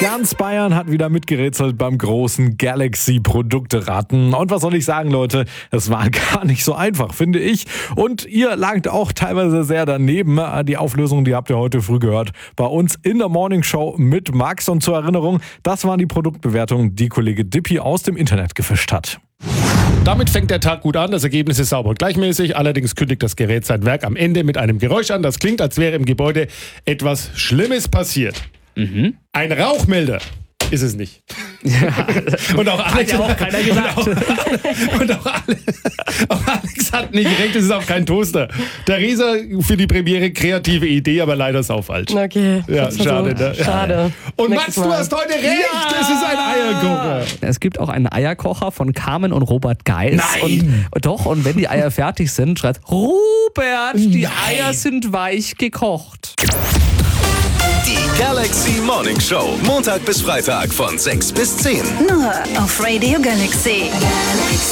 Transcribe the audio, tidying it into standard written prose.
Ganz Bayern hat wieder mitgerätselt beim großen Galaxy-Produkte-Raten. Und was soll ich sagen, Leute? Es war gar nicht so einfach, finde ich. Und ihr lagt auch teilweise sehr daneben. Die Auflösung, die habt ihr heute früh gehört bei uns in der Morning Show mit Max. Und zur Erinnerung, das waren die Produktbewertungen, die Kollege Dippi aus dem Internet gefischt hat. Damit fängt der Tag gut an, das Ergebnis ist sauber und gleichmäßig. Allerdings kündigt das Gerät sein Werk am Ende mit einem Geräusch an. Das klingt, als wäre im Gebäude etwas Schlimmes passiert. Ein Rauchmelder ist es nicht. Ja. Und auch Alex Hat ja auch keiner gesagt. Auch Alex hat nicht recht, es ist auch kein Toaster. Theresa für die Premiere kreative Idee, aber leider saufalsch. Okay. Ja, schade. Ne? Schade. Und Nächstes Max, du Mal. hast heute recht, es ist ein Eierkocher. Es gibt auch einen Eierkocher von Carmen und Robert Geis. Nein! Und wenn die Eier fertig sind, schreit Robert, die Eier sind weich gekocht. Die Galaxy Morning Show. Montag bis Freitag von 6 bis 10. Nur auf Radio Galaxy.